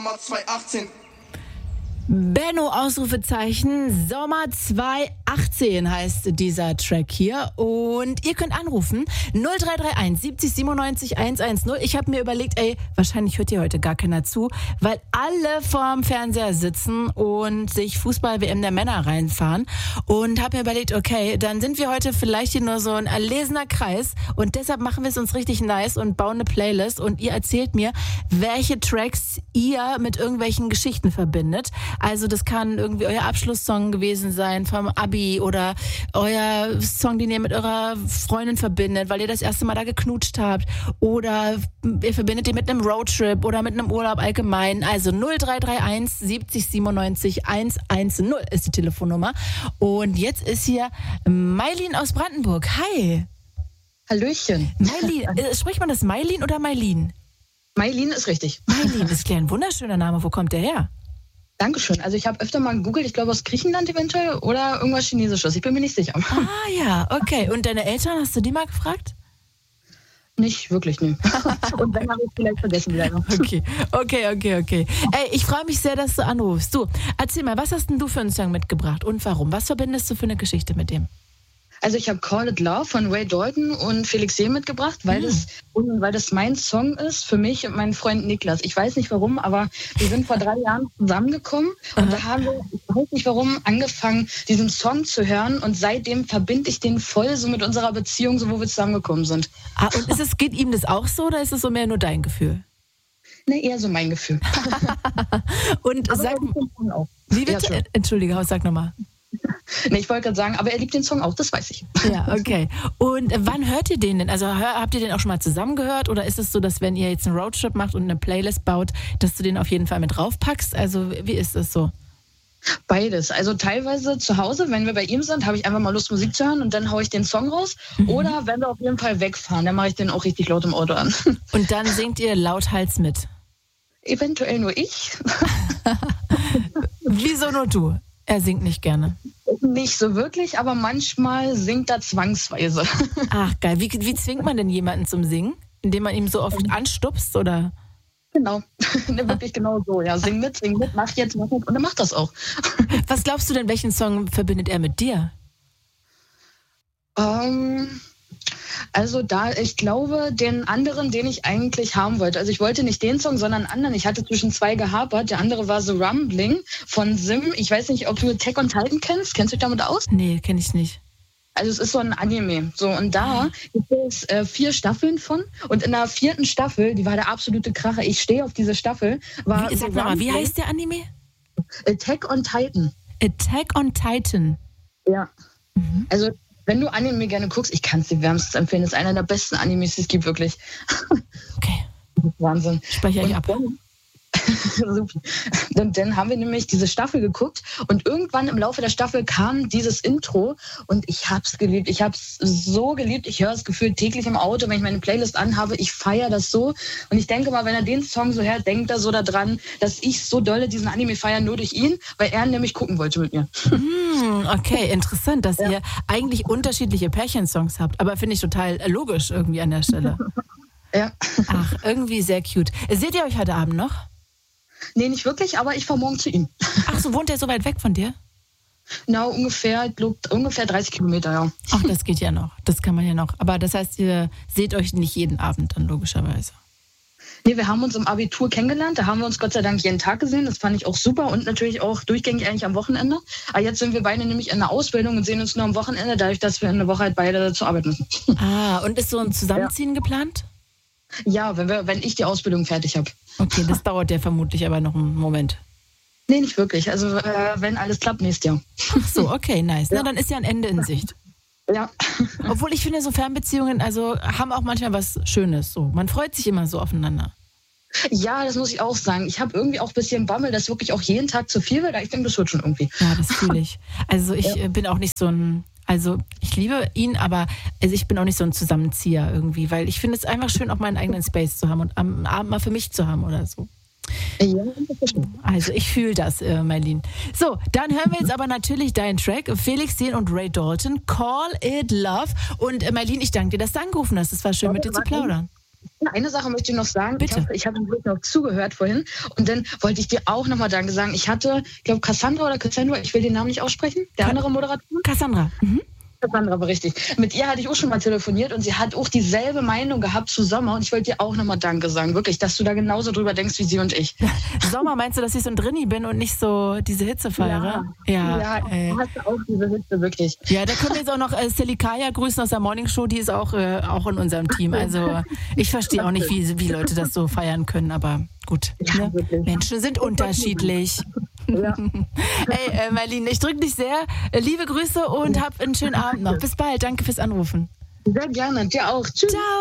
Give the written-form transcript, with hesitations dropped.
Sommer 2018. Benno, Ausrufezeichen, Sommer 2018 heißt dieser Track hier. Und ihr könnt anrufen 0331 70 97 110. Ich habe mir überlegt, wahrscheinlich hört ihr heute gar keiner zu, weil alle vorm Fernseher sitzen und sich Fußball-WM der Männer reinfahren. Und habe mir überlegt, okay, dann sind wir heute vielleicht hier nur so ein erlesener Kreis. Und deshalb machen wir es uns richtig nice und bauen eine Playlist. Und ihr erzählt mir, welche Tracks ihr mit irgendwelchen Geschichten verbindet. Also das kann irgendwie euer Abschlusssong gewesen sein vom Abi oder euer Song, den ihr mit eurer Freundin verbindet, weil ihr das erste Mal da geknutscht habt. Oder ihr verbindet den mit einem Roadtrip oder mit einem Urlaub allgemein. Also 0331 70 97 110 ist die Telefonnummer. Und jetzt ist hier Mailin aus Brandenburg. Hi. Hallöchen. Mailin, spricht man das Mailin oder Mailin? Mailin ist richtig. Mailin ist ein wunderschöner Name. Wo kommt der her? Dankeschön. Also ich habe öfter mal gegoogelt, ich glaube aus Griechenland eventuell oder irgendwas Chinesisches. Ich bin mir nicht sicher. Ah ja, okay. Und deine Eltern, hast du die mal gefragt? Nicht wirklich, ne. Und wenn, habe ich vielleicht vergessen wieder. Okay. Ich freue mich sehr, dass du anrufst. Du, erzähl mal, was hast denn du für einen Song mitgebracht und warum? Was verbindest du für eine Geschichte mit dem? Also ich habe Call It Love von Ray Dalton und Felix Jähn mitgebracht, weil das mein Song ist für mich und meinen Freund Niklas. Ich weiß nicht warum, aber wir sind vor 3 Jahren zusammengekommen und da haben wir, ich weiß nicht warum, angefangen, diesen Song zu hören und seitdem verbinde ich den voll so mit unserer Beziehung, so wo wir zusammengekommen sind. Ah, und geht ihm das auch so oder ist es so mehr nur dein Gefühl? Ne, eher so mein Gefühl. Und aber sag, wie bitte? Ja, Entschuldige, sag nochmal. Nee, ich wollte gerade sagen, aber er liebt den Song auch, das weiß ich. Ja, okay. Und wann hört ihr den denn? Also habt ihr den auch schon mal zusammen gehört oder ist es so, dass wenn ihr jetzt einen Roadtrip macht und eine Playlist baut, dass du den auf jeden Fall mit draufpackst? Also wie ist das so? Beides. Also teilweise zu Hause, wenn wir bei ihm sind, habe ich einfach mal Lust, Musik zu hören und dann haue ich den Song raus. Oder wenn wir auf jeden Fall wegfahren, dann mache ich den auch richtig laut im Auto an. Und dann singt ihr lauthals mit? Eventuell nur ich. Wieso nur du? Er singt nicht gerne. Nicht so wirklich, aber manchmal singt er zwangsweise. Ach geil. Wie zwingt man denn jemanden zum Singen? Indem man ihm so oft anstupst, oder? Genau. Wirklich genau so. Ja, sing mit, mach jetzt. Und er macht das auch. Was glaubst du denn, welchen Song verbindet er mit dir? Also ich glaube, den anderen, den ich eigentlich haben wollte. Also ich wollte nicht den Song, sondern einen anderen. Ich hatte zwischen 2 gehapert. Der andere war The Rumbling von Sim. Ich weiß nicht, ob du Attack on Titan kennst. Kennst du dich damit aus? Nee, kenne ich nicht. Also es ist so ein Anime. So, und da gibt es 4 Staffeln von. Und in der 4. Staffel, die war der absolute Kracher. Ich stehe auf diese Staffel. Sag mal, wie heißt der Anime? Attack on Titan. Attack on Titan. Ja. Also wenn du Anime gerne guckst, ich kann es dir wärmstens empfehlen. Das ist einer der besten Animes, die es gibt, wirklich. Okay. Wahnsinn. Speichere ich ab. Super. Und dann haben wir nämlich diese Staffel geguckt und irgendwann im Laufe der Staffel kam dieses Intro und ich hab's geliebt. Ich hab's so geliebt. Ich höre es gefühlt täglich im Auto, wenn ich meine Playlist anhabe. Ich feiere das so. Und ich denke mal, wenn er den Song so hört, denkt er so daran, dass ich so dolle diesen Anime feiere, nur durch ihn, weil er nämlich gucken wollte mit mir. Okay, interessant, dass ihr eigentlich unterschiedliche Pärchensongs habt. Aber finde ich total logisch irgendwie an der Stelle. Ja. Ach, irgendwie sehr cute. Seht ihr euch heute Abend noch? Nee, nicht wirklich, aber ich fahre morgen zu ihm. Ach so, wohnt er so weit weg von dir? Na, ungefähr 30 Kilometer, ja. Ach, das geht ja noch. Das kann man ja noch. Aber das heißt, ihr seht euch nicht jeden Abend dann logischerweise. Nee, wir haben uns im Abitur kennengelernt. Da haben wir uns Gott sei Dank jeden Tag gesehen. Das fand ich auch super und natürlich auch durchgängig eigentlich am Wochenende. Aber jetzt sind wir beide nämlich in der Ausbildung und sehen uns nur am Wochenende, dadurch, dass wir in der Woche halt beide zur Arbeit müssen. Ah, und ist so ein Zusammenziehen geplant? Ja, wenn ich die Ausbildung fertig habe. Okay, das dauert ja vermutlich aber noch einen Moment. Nee, nicht wirklich. Also wenn alles klappt, nächstes Jahr. Ach so, okay, nice. Ja. Na, dann ist ja ein Ende in Sicht. Ja. Obwohl ich finde, so Fernbeziehungen haben auch manchmal was Schönes. So. Man freut sich immer so aufeinander. Ja, das muss ich auch sagen. Ich habe irgendwie auch ein bisschen Bammel, dass wirklich auch jeden Tag zu viel wird. Ich denke, das wird schon irgendwie. Ja, das fühle ich. Also ich bin auch nicht so ein... Also ich liebe ihn, aber ich bin auch nicht so ein Zusammenzieher irgendwie, weil ich finde es einfach schön, auch meinen eigenen Space zu haben und am Abend mal für mich zu haben oder so. Ja, das ist schön. Also ich fühle das, Mailin. So, dann hören wir jetzt aber natürlich deinen Track, Felix Jähn und Ray Dalton, Call It Love. Und Mailin, ich danke dir, dass du angerufen hast. Es war schön, mit dir zu plaudern. Eine Sache möchte ich noch sagen. Bitte. Ich habe noch zugehört vorhin und dann wollte ich dir auch nochmal Danke sagen. Ich hatte, ich glaube Cassandra, ich will den Namen nicht aussprechen, der andere Moderator. Cassandra. Cassandra war richtig. Mit ihr hatte ich auch schon mal telefoniert und sie hat auch dieselbe Meinung gehabt zu Sommer und ich wollte dir auch nochmal Danke sagen. Wirklich, dass du da genauso drüber denkst wie sie und ich. Sommer, meinst du, dass ich so ein Drinni bin und nicht so diese Hitze feiere? Ja, du hast auch diese Hitze, wirklich. Ja, da können wir jetzt auch noch Selikaya grüßen aus der Morning Show, die ist auch in unserem Team. Also ich verstehe auch nicht, wie Leute das so feiern können, aber gut. Ja, Ne? Menschen sind unterschiedlich. Ja. Hey, Marlene, ich drücke dich sehr. Liebe Grüße und hab einen schönen Abend noch. Bis bald. Danke fürs Anrufen. Sehr gerne. Dir auch. Tschüss. Ciao.